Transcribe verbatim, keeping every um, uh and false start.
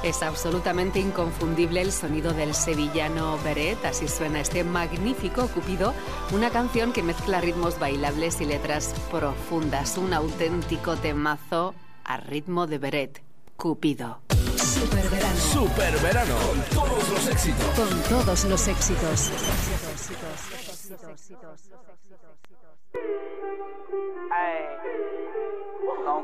Es absolutamente inconfundible el sonido del sevillano Beret, así suena este magnífico Cupido, una canción que mezcla ritmos bailables y letras profundas, un auténtico temazo a ritmo de Beret, Cupido. Superverano. Superverano. Con todos los éxitos. Con todos los éxitos. Hey,